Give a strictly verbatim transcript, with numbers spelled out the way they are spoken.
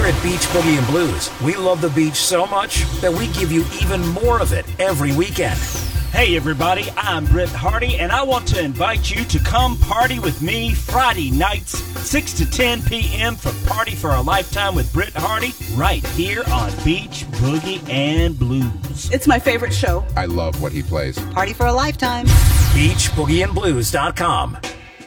at Beach Boogie and Blues, we love the beach so much that we give you even more of it every weekend. Hey everybody, I'm Britt Hardy, and I want to invite you to come party with me Friday nights, six to ten p.m. for Party for a Lifetime with Britt Hardy, right here on Beach Boogie and Blues. It's my favorite show. I love what he plays. Party for a Lifetime. beach boogie and blues dot com.